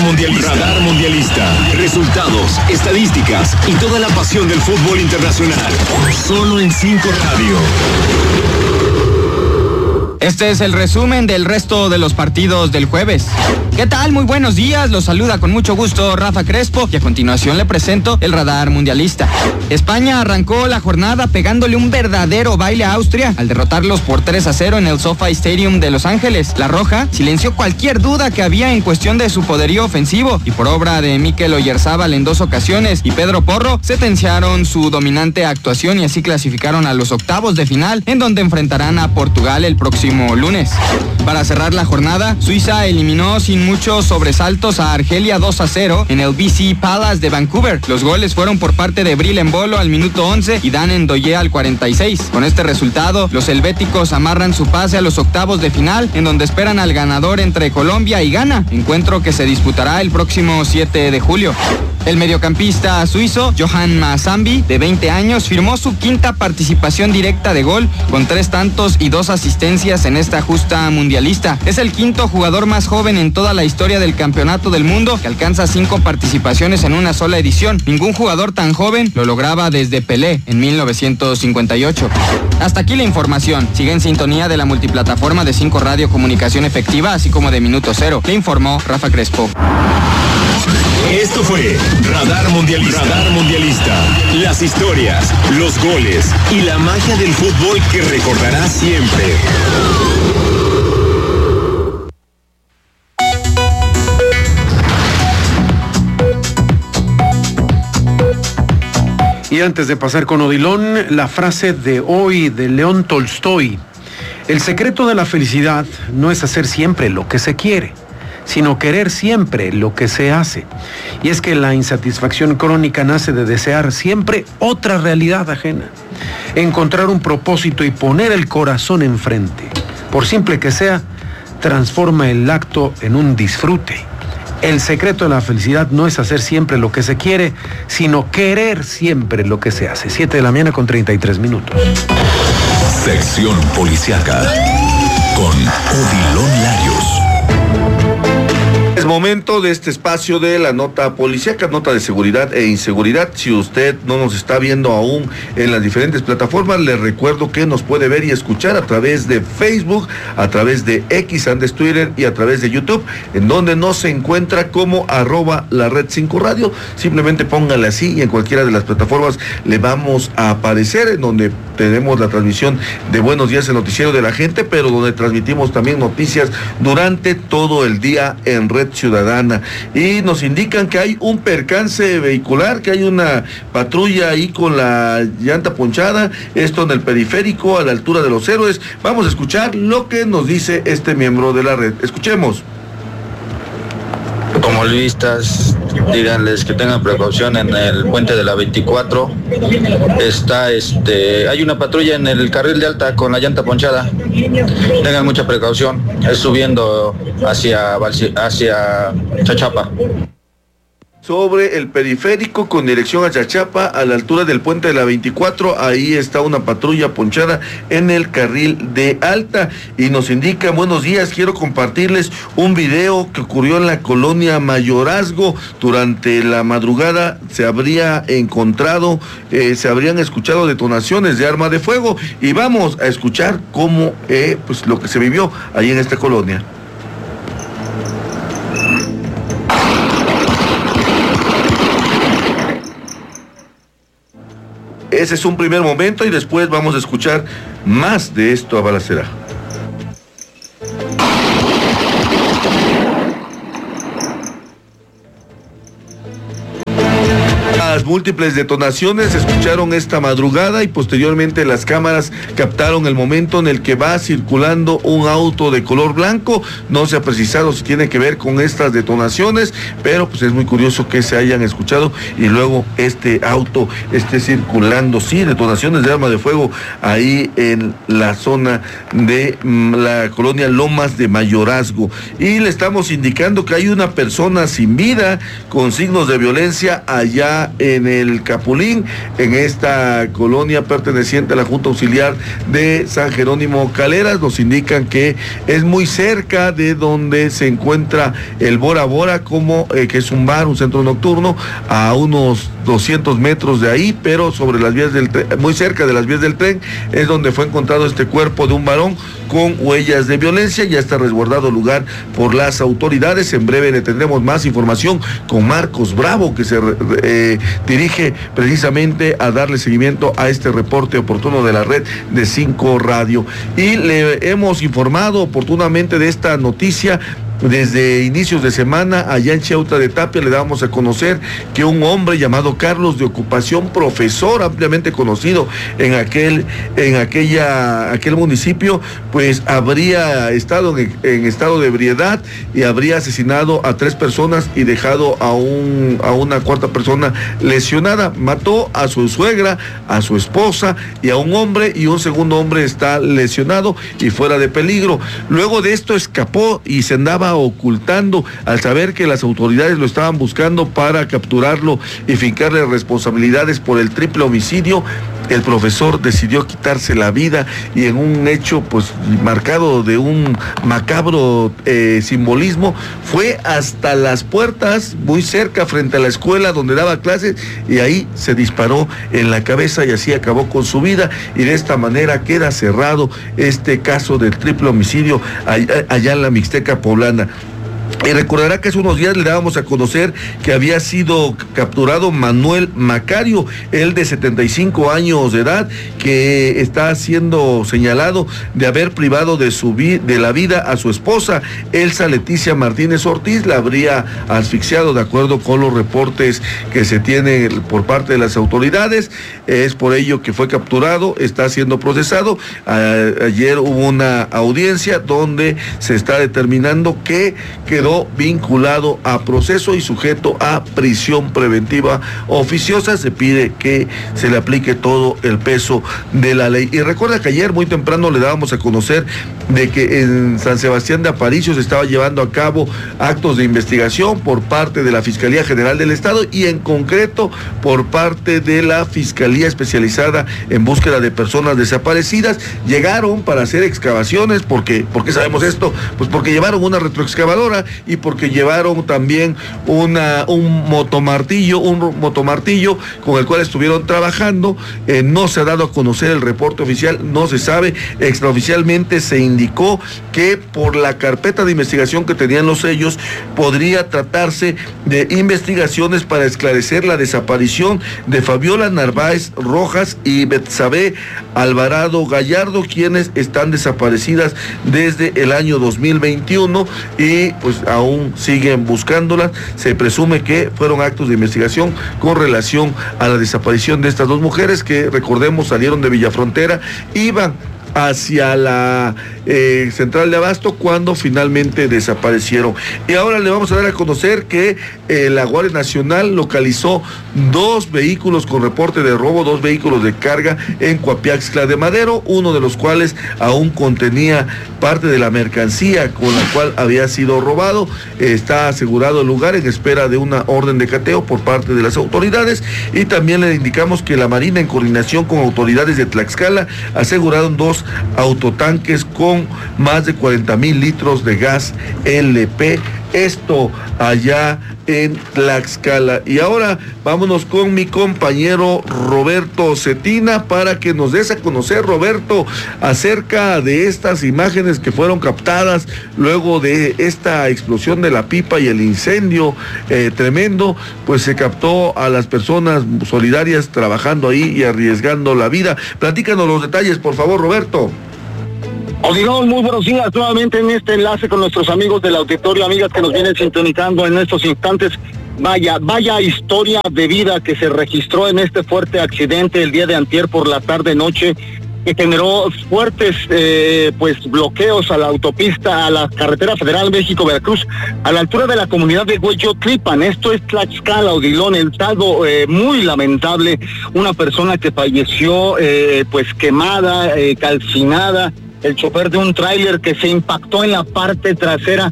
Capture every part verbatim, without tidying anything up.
Mundialista. Radar Mundialista. Resultados, estadísticas y toda la pasión del fútbol internacional. Solo en cinco Radio. Este es el resumen del resto de los partidos del jueves. ¿Qué tal? Muy buenos días, los saluda con mucho gusto Rafa Crespo y a continuación le presento el radar mundialista. España arrancó la jornada pegándole un verdadero baile a Austria al derrotarlos por tres a cero en el SoFi Stadium de Los Ángeles. La Roja silenció cualquier duda que había en cuestión de su poderío ofensivo y por obra de Mikel Oyarzábal en dos ocasiones y Pedro Porro sentenciaron su dominante actuación y así clasificaron a los octavos de final en donde enfrentarán a Portugal el próximo lunes. Para cerrar la jornada, Suiza eliminó sin muchos sobresaltos a Argelia dos a cero en el B C Palace de Vancouver. Los goles fueron por parte de Bril Embolo al minuto once y Dan Ndoye al cuarenta y seis. Con este resultado, los helvéticos amarran su pase a los octavos de final, en donde esperan al ganador entre Colombia y Ghana, encuentro que se disputará el próximo siete de julio. El mediocampista suizo Johan Mazambi, de veinte años, firmó su quinta participación directa de gol con tres tantos y dos asistencias en esta justa mundialista. Es el quinto jugador más joven en toda la historia del campeonato del mundo que alcanza cinco participaciones en una sola edición. Ningún jugador tan joven lo lograba desde Pelé en mil novecientos cincuenta y ocho. Hasta aquí la información. Sigue en sintonía de la multiplataforma de cinco Radio Comunicación Efectiva, así como de Minuto Cero. Le informó Rafa Crespo. Esto fue Radar Mundialista. Radar Mundialista. Las historias, los goles y la magia del fútbol que recordarás siempre. Y antes de pasar con Odilon, la frase de hoy de León Tolstoy. El secreto de la felicidad no es hacer siempre lo que se quiere, sino querer siempre lo que se hace. Y es que la insatisfacción crónica nace de desear siempre otra realidad ajena. Encontrar un propósito y poner el corazón enfrente, por simple que sea, transforma el acto en un disfrute. El secreto de la felicidad no es hacer siempre lo que se quiere, sino querer siempre lo que se hace. siete de la mañana con treinta y tres minutos. Sección Policiaca con Odilon Larios. Es momento de este espacio de la nota policíaca, nota de seguridad e inseguridad. Si usted no nos está viendo aún en las diferentes plataformas, le recuerdo que nos puede ver y escuchar a través de Facebook, a través de X, antes Twitter y a través de YouTube, en donde nos encuentra como arroba la red cinco radio. Simplemente póngale así y en cualquiera de las plataformas le vamos a aparecer, en donde tenemos la transmisión de Buenos Días, el noticiero de la gente, pero donde transmitimos también noticias durante todo el día en Red Ciudadana. Y nos indican que hay un percance vehicular, que hay una patrulla ahí con la llanta ponchada, esto en el periférico a la altura de Los Héroes. Vamos a escuchar lo que nos dice este miembro de la red. Escuchemos. Automovilistas, díganles que tengan precaución en el puente de la veinticuatro. Está este, hay una patrulla en el carril de alta con la llanta ponchada. Tengan mucha precaución. Es subiendo hacia hacia Chachapa. Sobre el periférico con dirección a Chachapa, a la altura del puente de la veinticuatro, ahí está una patrulla ponchada en el carril de alta. Y nos indican, buenos días, quiero compartirles un video que ocurrió en la colonia Mayorazgo. Durante la madrugada se habría encontrado, eh, se habrían escuchado detonaciones de arma de fuego. Y vamos a escuchar cómo, eh, pues lo que se vivió ahí en esta colonia. Ese es un primer momento y después vamos a escuchar más de esto a balacera. Las múltiples detonaciones se escucharon esta madrugada y posteriormente las cámaras captaron el momento en el que va circulando un auto de color blanco. No se ha precisado si tiene que ver con estas detonaciones, pero pues es muy curioso que se hayan escuchado y luego este auto esté circulando. Sí, detonaciones de arma de fuego ahí en la zona de la colonia Lomas de Mayorazgo. Y le estamos indicando que hay una persona sin vida con signos de violencia allá en en el Capulín, en esta colonia perteneciente a la Junta Auxiliar de San Jerónimo Caleras. Nos indican que es muy cerca de donde se encuentra el Bora Bora, como eh, que es un bar, un centro nocturno, a unos doscientos metros de ahí, pero sobre las vías del tren, muy cerca de las vías del tren, es donde fue encontrado este cuerpo de un varón con huellas de violencia. Ya está resguardado el lugar por las autoridades. En breve le tendremos más información con Marcos Bravo, que se eh, dirige precisamente a darle seguimiento a este reporte oportuno de la red de cinco Radio. Y le hemos informado oportunamente de esta noticia. Desde inicios de semana, allá en Chiautla de Tapia, le dábamos a conocer que un hombre llamado Carlos, de ocupación profesor, ampliamente conocido en aquel, en aquella, aquel municipio, pues habría estado en, en estado de ebriedad y habría asesinado a tres personas y dejado a un, a una cuarta persona lesionada. Mató a su suegra, a su esposa y a un hombre, y un segundo hombre está lesionado y fuera de peligro. Luego de esto escapó y se andaba ocultando. Al saber que las autoridades lo estaban buscando para capturarlo y fincarle responsabilidades por el triple homicidio, el profesor decidió quitarse la vida, y en un hecho pues marcado de un macabro eh, simbolismo, fue hasta las puertas, muy cerca, frente a la escuela donde daba clases, y ahí se disparó en la cabeza y así acabó con su vida. Y de esta manera queda cerrado este caso del triple homicidio allá, allá en la Mixteca poblana. Y recordará que hace unos días le dábamos a conocer que había sido capturado Manuel Macario, él de setenta y cinco años de edad, que está siendo señalado de haber privado de su vi- de la vida a su esposa, Elsa Leticia Martínez Ortiz. La habría asfixiado, de acuerdo con los reportes que se tienen por parte de las autoridades. Es por ello que fue capturado, está siendo procesado. A- ayer hubo una audiencia donde se está determinando que quedó vinculado a proceso y sujeto a prisión preventiva oficiosa. Se pide que se le aplique todo el peso de la ley. Y recuerda que ayer muy temprano le dábamos a conocer de que en San Sebastián de Aparicio se estaba llevando a cabo actos de investigación por parte de la Fiscalía General del Estado, y en concreto por parte de la Fiscalía Especializada en Búsqueda de Personas Desaparecidas. Llegaron para hacer excavaciones. porque ¿Por qué sabemos esto? Pues porque llevaron una retroexcavadora y porque llevaron también una, un motomartillo, un motomartillo con el cual estuvieron trabajando. Eh, no se ha dado a conocer el reporte oficial, no se sabe. Extraoficialmente se indicó que por la carpeta de investigación que tenían los sellos, podría tratarse de investigaciones para esclarecer la desaparición de Fabiola Narváez Rojas y Betsabe Alvarado Gallardo, quienes están desaparecidas desde el año dos mil veintiuno y pues aún siguen buscándolas. Se presume que fueron actos de investigación con relación a la desaparición de estas dos mujeres que, recordemos, salieron de Villafrontera, iban hacia la eh, central de abasto cuando finalmente desaparecieron. Y ahora le vamos a dar a conocer que eh, la Guardia Nacional localizó dos vehículos con reporte de robo, dos vehículos de carga en Coapiaxtla de Madero, uno de los cuales aún contenía parte de la mercancía con la cual había sido robado. Eh, está asegurado el lugar en espera de una orden de cateo por parte de las autoridades. Y también le indicamos que la Marina, en coordinación con autoridades de Tlaxcala, aseguraron dos autotanques con más de cuarenta mil litros de gas L P, esto allá en Tlaxcala. Y ahora vámonos con mi compañero Roberto Cetina para que nos des a conocer, Roberto, acerca de estas imágenes que fueron captadas luego de esta explosión de la pipa y el incendio eh, tremendo. Pues se captó a las personas solidarias trabajando ahí y arriesgando la vida. Platícanos los detalles, por favor, Roberto. Odilon, muy buenos días nuevamente en este enlace con nuestros amigos del auditorio, amigas que nos vienen sintonizando en estos instantes. Vaya, vaya historia de vida que se registró en este fuerte accidente el día de antier por la tarde-noche, que generó fuertes eh, pues bloqueos a la autopista, a la carretera federal México-Veracruz, a la altura de la comunidad de Hueyotlipan. Esto es Tlaxcala, Odilon. El saldo eh, muy lamentable, una persona que falleció eh, pues quemada, eh, calcinada, el chofer de un tráiler que se impactó en la parte trasera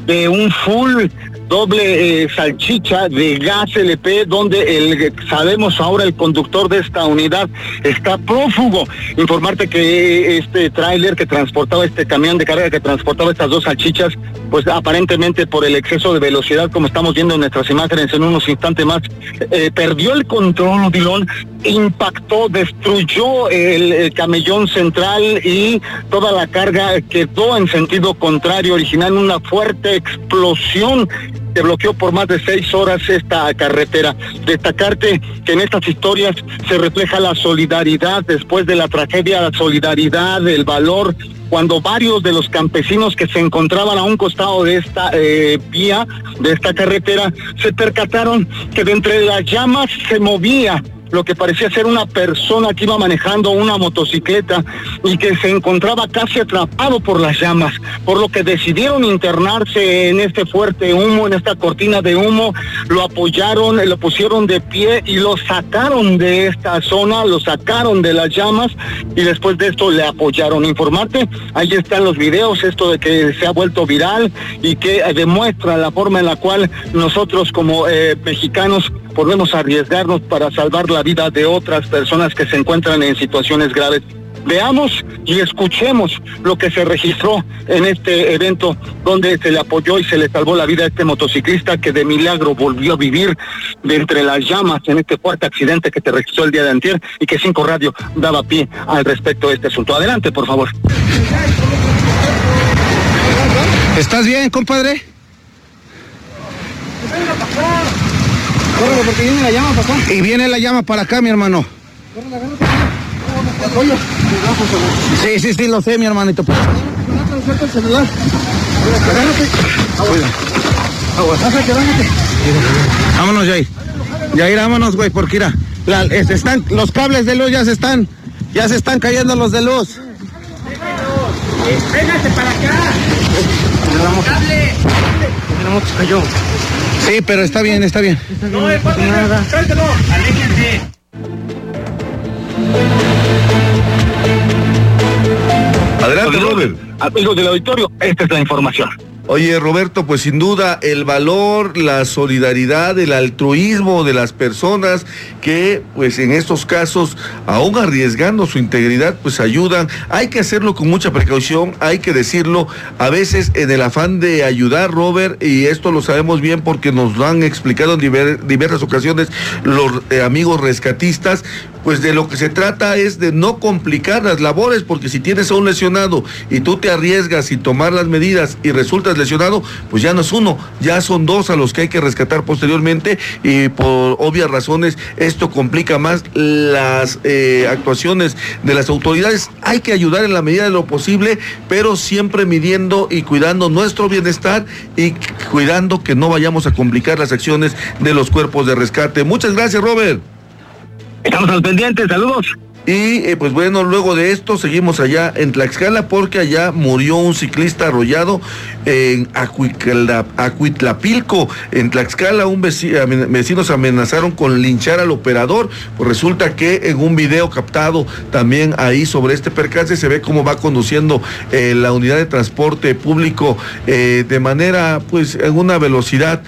de un full doble eh, salchicha de gas L P, donde el sabemos ahora el conductor de esta unidad está prófugo. Informarte que este tráiler que transportaba, este camión de carga que transportaba estas dos salchichas, pues aparentemente por el exceso de velocidad, como estamos viendo en nuestras imágenes en unos instantes más, eh, perdió el control, Odilon, impactó, destruyó el, el camellón central y toda la carga quedó en sentido contrario, originando una fuerte explosión que bloqueó por más de seis horas esta carretera. Destacarte que en estas historias se refleja la solidaridad después de la tragedia, la solidaridad, el valor, cuando varios de los campesinos que se encontraban a un costado de esta eh, vía, de esta carretera, se percataron que de entre las llamas se movía lo que parecía ser una persona que iba manejando una motocicleta y que se encontraba casi atrapado por las llamas, por lo que decidieron internarse en este fuerte humo, en esta cortina de humo, lo apoyaron, lo pusieron de pie y lo sacaron de esta zona, lo sacaron de las llamas y después de esto le apoyaron. Informarte, ahí están los videos, esto de que se ha vuelto viral y que demuestra la forma en la cual nosotros como eh, mexicanos podemos arriesgarnos para salvar la vida de otras personas que se encuentran en situaciones graves. Veamos y escuchemos lo que se registró en este evento donde se le apoyó y se le salvó la vida a este motociclista que de milagro volvió a vivir de entre las llamas en este fuerte accidente que se registró el día de antier y que Cinco Radio daba pie al respecto de este asunto. Adelante, por favor. ¿Estás bien, compadre? Córrele, porque viene la llama para acá. Y viene la llama para acá, mi hermano. Córrele, agárrate. Apoyo. Sí, sí, sí, lo sé, mi hermanito. Suelta el celular. Agárrate. Agua. Bájate, bájate. Vámonos, Jair. Jair, vámonos, güey, porque mira, la, es, están, los cables de luz ya se están, ya se están cayendo los de luz. Véngase para acá. Cable. La moto se cayó. Sí, pero está bien, está bien. No, no pasa nada. Cállalo. Aléjense. Adelante, Robert. Amigos del auditorio, esta es la información. Oye, Roberto, pues sin duda el valor, la solidaridad, el altruismo de las personas que, pues en estos casos, aún arriesgando su integridad, pues ayudan. Hay que hacerlo con mucha precaución, hay que decirlo, a veces en el afán de ayudar, Robert, y esto lo sabemos bien porque nos lo han explicado en diver, diversas ocasiones los eh, amigos rescatistas, pues de lo que se trata es de no complicar las labores, porque si tienes a un lesionado y tú te arriesgas y tomar las medidas y resultas lesionado, pues ya no es uno, ya son dos a los que hay que rescatar posteriormente y por obvias razones esto complica más las eh, actuaciones de las autoridades. Hay que ayudar en la medida de lo posible, pero siempre midiendo y cuidando nuestro bienestar y cuidando que no vayamos a complicar las acciones de los cuerpos de rescate. Muchas gracias, Robert. Estamos al pendiente, saludos. Y eh, pues bueno, luego de esto seguimos allá en Tlaxcala porque allá murió un ciclista arrollado en Acuitla, Acuitlapilco, en Tlaxcala. Un vecino, vecinos amenazaron con linchar al operador. Pues resulta que en un video captado también ahí sobre este percance se ve cómo va conduciendo eh, la unidad de transporte público eh, de manera pues en una velocidad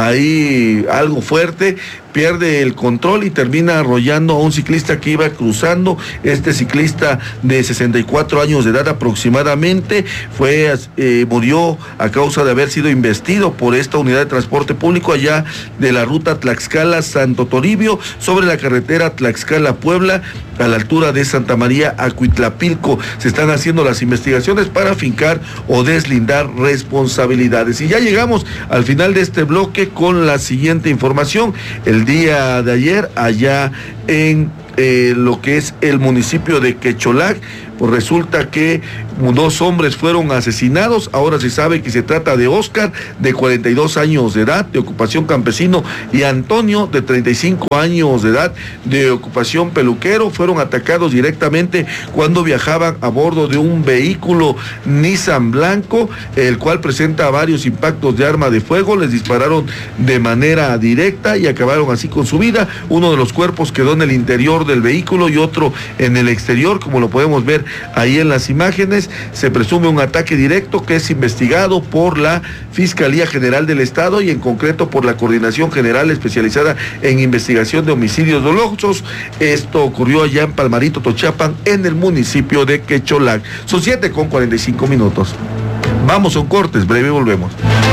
ahí algo fuerte. Pierde el control y termina arrollando a un ciclista que iba cruzando. Este ciclista de sesenta y cuatro años de edad aproximadamente fue eh, murió a causa de haber sido investido por esta unidad de transporte público allá de la ruta Tlaxcala-Santo Toribio sobre la carretera Tlaxcala-Puebla a la altura de Santa María Acuitlapilco. Se están haciendo las investigaciones para afincar o deslindar responsabilidades. Y ya llegamos al final de este bloque con la siguiente información. El día de ayer, allá en eh, lo que es el municipio de Quecholac, pues resulta que dos hombres fueron asesinados. Ahora se sabe que se trata de Oscar, de cuarenta y dos años de edad, de ocupación campesino, y Antonio, de treinta y cinco años de edad, de ocupación peluquero. Fueron atacados directamente cuando viajaban a bordo de un vehículo Nissan blanco, el cual presenta varios impactos de arma de fuego. Les dispararon de manera directa y acabaron así con su vida. Uno de los cuerpos quedó en el interior del vehículo y otro en el exterior, como lo podemos ver ver ahí en las imágenes. Se presume un ataque directo que es investigado por la Fiscalía General del Estado y en concreto por la Coordinación General especializada en investigación de homicidios dolosos. Esto ocurrió allá en Palmarito, Tochapan, en el municipio de Quecholac. Son siete con cuarenta y cinco minutos. Vamos a un corte, breve y volvemos.